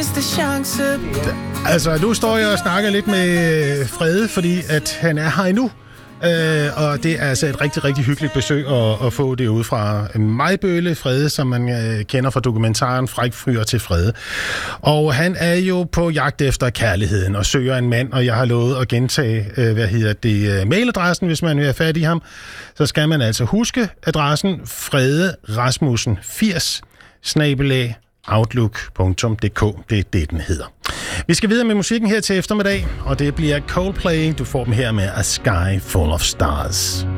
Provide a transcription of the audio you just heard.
sidste chance. Altså, nu står jeg og snakker lidt med Frede, fordi at han er her endnu. Og det er altså et rigtig, rigtig hyggeligt besøg at få det ud fra Majbølle Frede, som man kender fra dokumentaren Fræk Fyr til Frede. Og han er jo på jagt efter kærligheden og søger en mand, og jeg har lovet at gentage, mailadressen, hvis man vil have fat i ham. Så skal man altså huske adressen frederasmussen80@outlook.dk. Det er det, den hedder. Vi skal videre med musikken her til eftermiddag, og det bliver Coldplay. Du får dem her med A Sky Full of Stars.